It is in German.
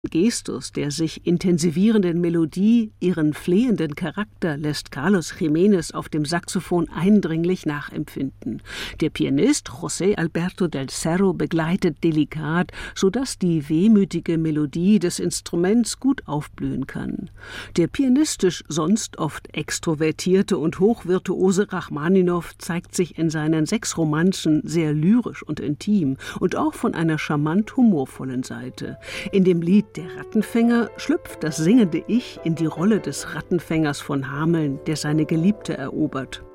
Gestus der sich intensivierenden Melodie, ihren flehenden Charakter lässt Carlos Jiménez auf dem Saxophon eindringlich nachempfinden. Der Pianist José Alberto del Cerro begleitet delikat, sodass die wehmütige Melodie des Instruments gut aufblühen kann. Der pianistisch sonst oft extrovertierte und hochvirtuose Rachmaninow zeigt sich in seinen 6 Romanzen sehr lyrisch und intim und auch von einer charmant humorvollen Seite. In dem Lied Der Rattenfänger schlüpft das singende Ich in die Rolle des Rattenfängers von Hameln, der seine Geliebte erobert.